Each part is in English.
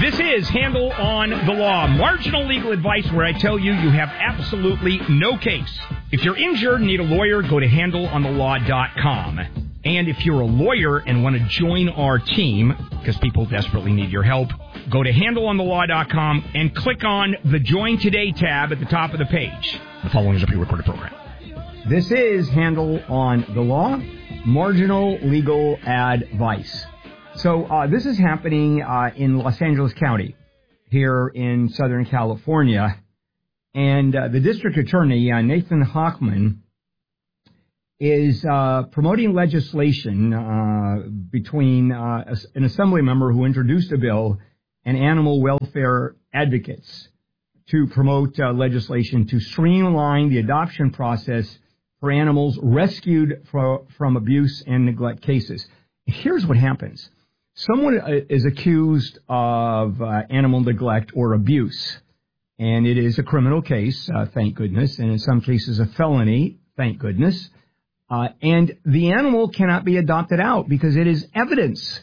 This is Handle on the Law, marginal legal advice where I tell you you have absolutely no case. If you're injured and need a lawyer, go to handleonthelaw.com. And if you're a lawyer and want to join our team, because people desperately need your help, go to handleonthelaw.com and click on the Join Today tab at the top of the page. The following is a pre-recorded program. This is Handle on the Law, marginal legal advice. So this is happening in Los Angeles County here in Southern California. And the district attorney, Nathan Hochman, is promoting legislation between an assembly member who introduced a bill and animal welfare advocates to promote legislation to streamline the adoption process for animals rescued from abuse and neglect cases. Here's what happens. Someone is accused of animal neglect or abuse, and it is a criminal case, thank goodness, and in some cases a felony, thank goodness. And the animal cannot be adopted out because it is evidence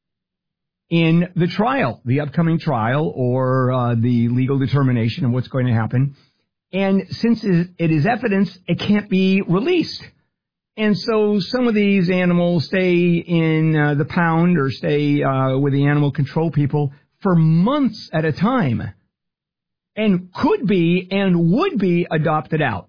in the trial, the upcoming trial, or the legal determination of what's going to happen. And since it is evidence, it can't be released. And so some of these animals stay in the pound or stay with the animal control people for months at a time and could be and would be adopted out.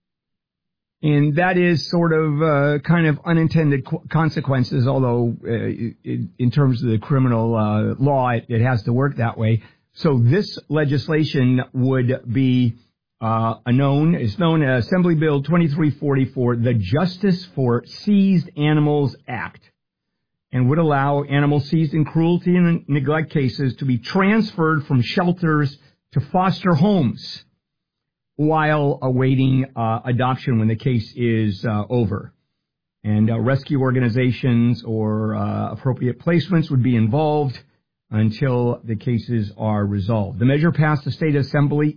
And that is sort of kind of unintended consequences, although in terms of the criminal law, it has to work that way. So this legislation would be known as Assembly Bill 2344, the Justice for Seized Animals Act, and would allow animals seized in cruelty and neglect cases to be transferred from shelters to foster homes while awaiting adoption when the case is over. And rescue organizations or appropriate placements would be involved until the cases are resolved. The measure passed the State Assembly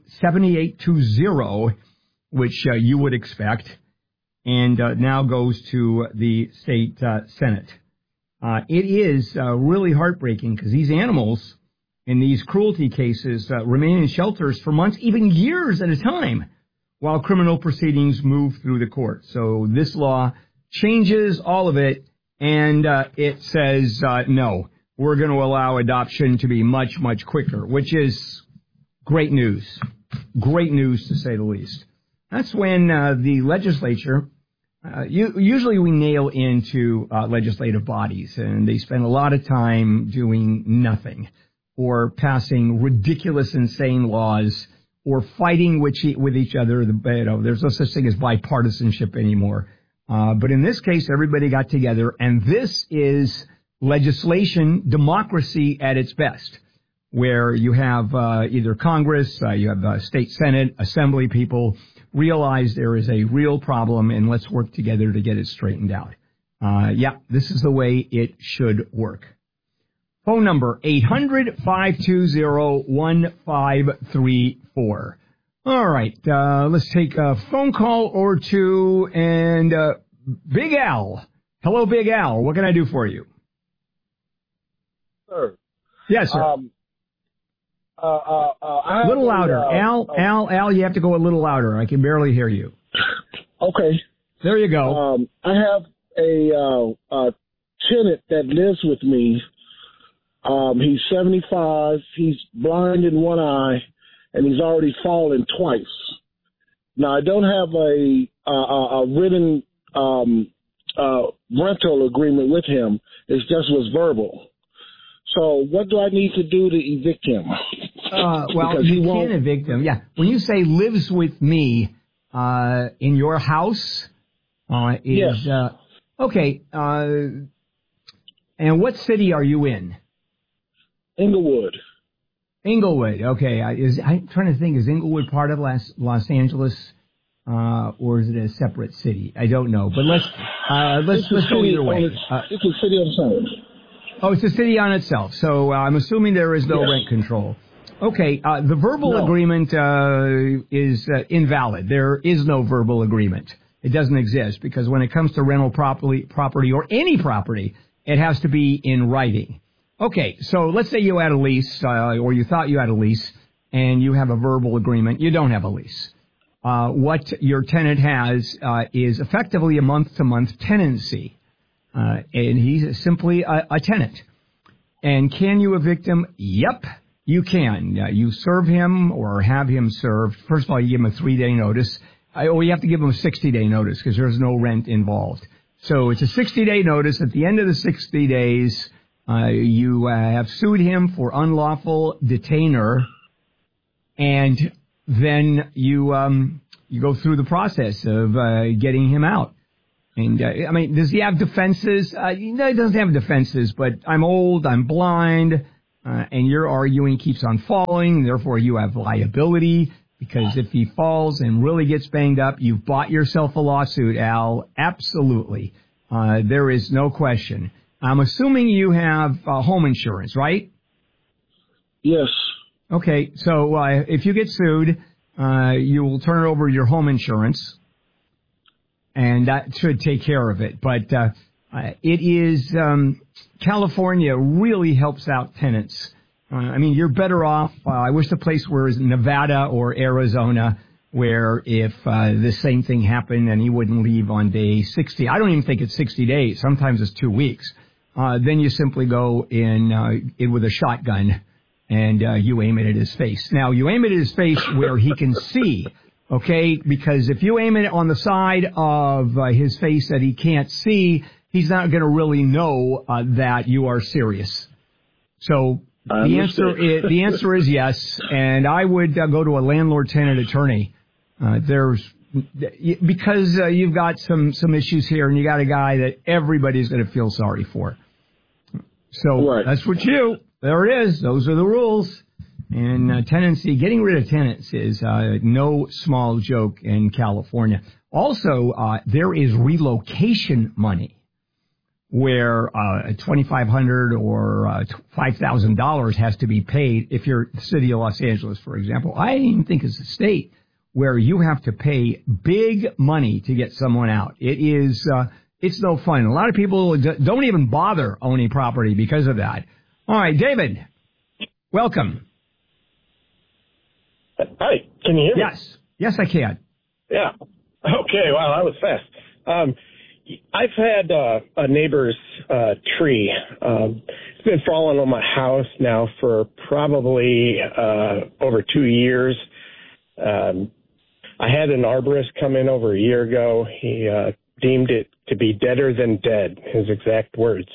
78-0, which you would expect, and now goes to the State Senate. It is really heartbreaking because these animals in these cruelty cases remain in shelters for months, even years at a time, while criminal proceedings move through the court. So this law changes all of it, and it says no. We're going to allow adoption to be much, much quicker, which is great news. Great news, to say the least. That's when the legislature, usually we nail into legislative bodies, and they spend a lot of time doing nothing or passing ridiculous, insane laws or fighting with each other. There's no such thing as bipartisanship anymore. But in this case, everybody got together, and this is legislation democracy at its best, where you have either Congress, you have state Senate, Assembly people realize there is a real problem, and let's work together to get it straightened out. This is the way it should work. Phone number 800-520-1534. All right, let's take a phone call or two, and Big Al. Hello, Big Al. What can I do for you? Sir. Yes, sir. A little louder. Al, you have to go a little louder. I can barely hear you. Okay. There you go. I have a tenant that lives with me. He's 75. He's blind in one eye, and he's already fallen twice. Now, I don't have a written rental agreement with him. It just was verbal. So what do I need to do to evict him? Well, you can evict him. Yeah. When you say lives with me in your house, yes. Okay. And what city are you in? Inglewood. Inglewood. Okay. I'm trying to think. Is Inglewood part of Los Angeles, or is it a separate city? I don't know. But let's go either way. It's a city on its own. Oh, it's a city on itself. So I'm assuming there is no rent control. Okay. The verbal agreement is invalid. There is no verbal agreement. It doesn't exist because when it comes to rental property or any property, it has to be in writing. Okay, so let's say you had a lease, or you thought you had a lease, and you have a verbal agreement. You don't have a lease. What your tenant has is effectively a month-to-month tenancy, and he's simply a tenant. And can you evict him? Yep, you can. You serve him or have him served. First of all, you give him a 3-day notice. You have to give him a 60-day notice because there's no rent involved. So it's a 60-day notice. At the end of the 60 days, you have sued him for unlawful detainer, and then you go through the process of getting him out. And, I mean, does he have defenses? No, he doesn't have defenses, but I'm old, I'm blind, and your arguing keeps on falling, therefore you have liability, because if he falls and really gets banged up, you've bought yourself a lawsuit, Al. Absolutely. There is no question. I'm assuming you have home insurance, right? Yes. Okay, so if you get sued, you will turn over your home insurance, and that should take care of it. But it is California really helps out tenants. I mean, you're better off. I wish the place was Nevada or Arizona, where if the same thing happened and he wouldn't leave on day 60, I don't even think it's 60 days. Sometimes it's 2 weeks. Then you simply go in with a shotgun and you aim it at his face. Now, you aim it at his face where he can see, okay? Because if you aim it on the side of his face that he can't see, he's not going to really know that you are serious. So the answer is yes, and I would go to a landlord-tenant attorney. Because you've got some issues here, and you got a guy that everybody's going to feel sorry for. So right. That's what you do. There it is. Those are the rules. And tenancy, getting rid of tenants is no small joke in California. Also, there is relocation money, where $2,500 or $5,000 has to be paid if you're the city of Los Angeles, for example. I even think it's a state where you have to pay big money to get someone out. It is, it's no fun. A lot of people don't even bother owning property because of that. All right, David, welcome. Hi, can you hear me? Yes, I can. Yeah. Okay, wow, that was fast. I've had a neighbor's tree. It's been falling on my house now for probably over 2 years. I had an arborist come in over a year ago. He deemed it to be deader than dead, his exact words.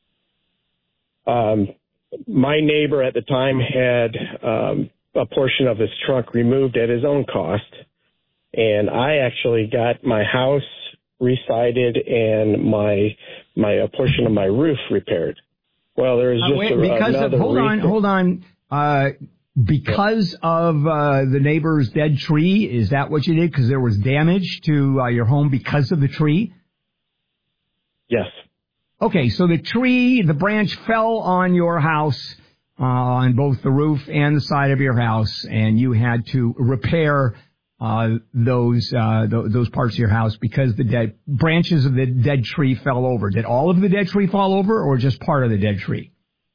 My neighbor at the time had a portion of his trunk removed at his own cost, and I actually got my house resided and my a portion of my roof repaired. Well, there's just hold on. Because of the neighbor's dead tree, is that what you did? Because there was damage to your home because of the tree? Yes. Okay, so the branch fell on your house, on both the roof and the side of your house, and you had to repair those parts of your house because the branches of the dead tree fell over. Did all of the dead tree fall over, or just part of the dead tree?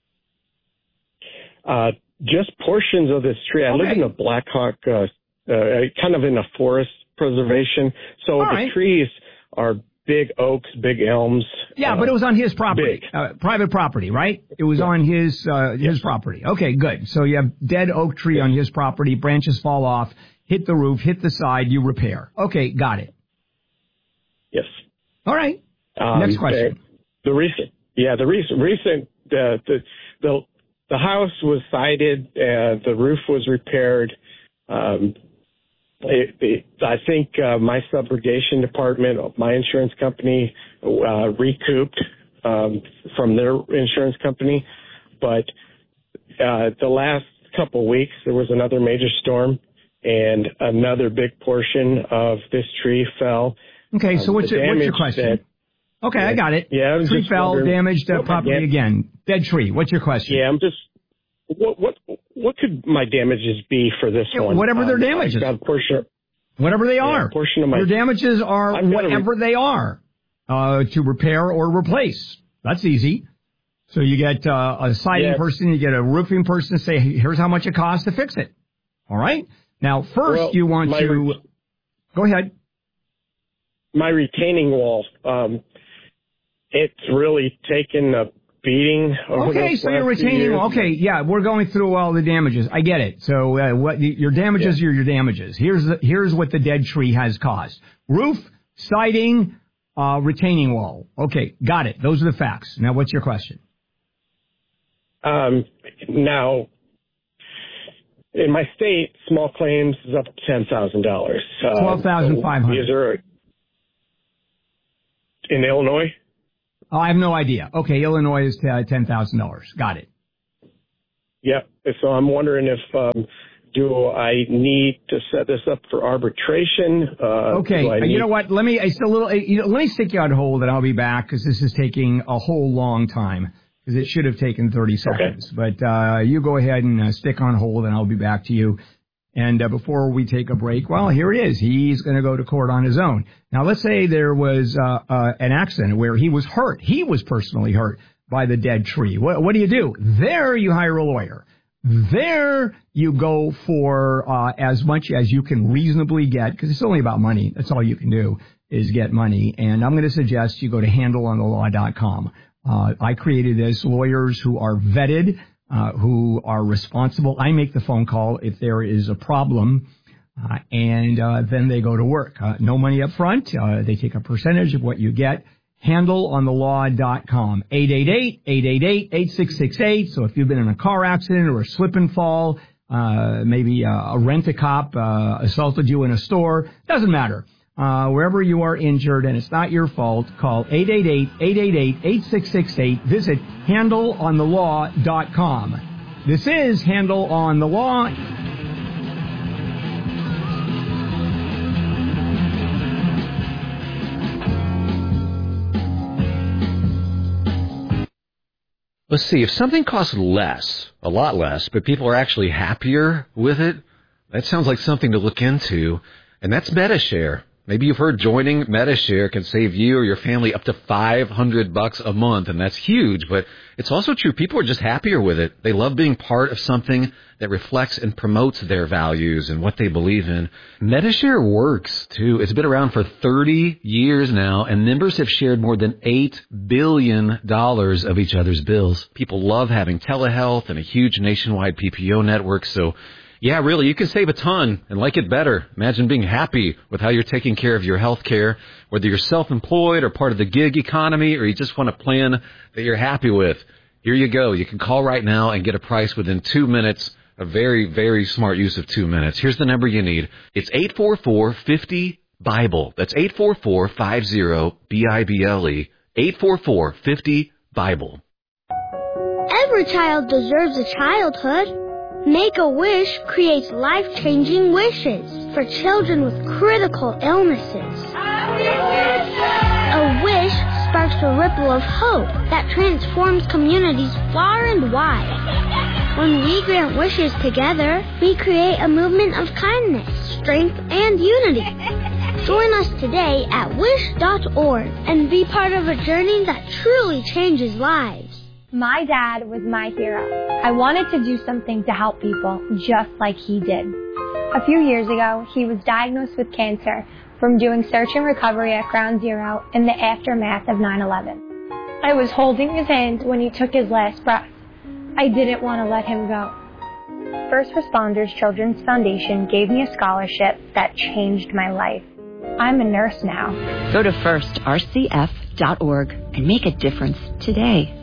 Just portions of this tree. I live in a Blackhawk, kind of in a forest preservation. So the trees are big oaks, big elms. Yeah, but it was on his property, private property, right? It was on his property. Okay, good. So you have dead oak tree on his property. Branches fall off, hit the roof, hit the side. You repair. Okay, got it. Yes. All right. Next question. The house was sided, the roof was repaired. I think my subrogation department, my insurance company, recouped from their insurance company. But the last couple of weeks, there was another major storm, and another big portion of this tree fell. Okay, so what's your question? Okay, I got it. Yeah, tree fell, damaged property again. Dead tree. What's your question? Yeah, I'm just. What could my damages be for this one? Whatever their damages. Whatever they are. Portion of my. Your damages are whatever they are to repair or replace. That's easy. So you get a siding person, you get a roofing person to say, here's how much it costs to fix it. All right? Now, first you want to... Go ahead. My retaining wall, it's really taken a beating. Okay, so your retaining wall. Okay, yeah, we're going through all the damages. I get it. So what your damages are your damages. Here's what the dead tree has caused. Roof, siding, retaining wall. Okay, got it. Those are the facts. Now, what's your question? Now, in my state, small claims is up to $10,000. $12,500. In Illinois? I have no idea. Okay, Illinois is $10,000. Got it. Yep. So I'm wondering if do I need to set this up for arbitration? Okay. You know what? Let me stick you on hold, and I'll be back because this is taking a whole long time. Because it should have taken 30 seconds. Okay. But you go ahead and stick on hold, and I'll be back to you. And before we take a break, well, here it is. He's going to go to court on his own. Now, let's say there was an accident where he was hurt. He was personally hurt by the dead tree. What do? There you hire a lawyer. There you go for as much as you can reasonably get, because it's only about money. That's all you can do is get money. And I'm going to suggest you go to handleonthelaw.com. I created this, lawyers who are vetted, who are responsible. I make the phone call if there is a problem, and then they go to work. No money up front. They take a percentage of what you get. Handleonthelaw.com. 888-888-8668. So if you've been in a car accident or a slip and fall, maybe a rent-a-cop assaulted you in a store, doesn't matter. Wherever you are injured and it's not your fault, call 888-888-8668. Visit handleonthelaw.com. This is Handle on the Law. Let's see, if something costs less, a lot less, but people are actually happier with it, that sounds like something to look into, and that's MediShare. Maybe you've heard joining MediShare can save you or your family up to $500 a month, and that's huge, but it's also true. People are just happier with it. They love being part of something that reflects and promotes their values and what they believe in. MediShare works, too. It's been around for 30 years now, and members have shared more than $8 billion of each other's bills. People love having telehealth and a huge nationwide PPO network, so yeah, really, you can save a ton and like it better. Imagine being happy with how you're taking care of your health care, whether you're self-employed or part of the gig economy, or you just want a plan that you're happy with. Here you go. You can call right now and get a price within 2 minutes. A very, very smart use of 2 minutes. Here's the number you need. It's 844-50-BIBLE. That's 844-50-BIBLE. 844-50-BIBLE. Every child deserves a childhood. Make-A-Wish creates life-changing wishes for children with critical illnesses. A wish sparks a ripple of hope that transforms communities far and wide. When we grant wishes together, we create a movement of kindness, strength, and unity. Join us today at wish.org and be part of a journey that truly changes lives. My dad was my hero. I wanted to do something to help people just like he did. A few years ago, he was diagnosed with cancer from doing search and recovery at Ground Zero in the aftermath of 9/11. I was holding his hand when he took his last breath. I didn't want to let him go. First Responders Children's Foundation gave me a scholarship that changed my life. I'm a nurse now. Go to firstrcf.org and make a difference today.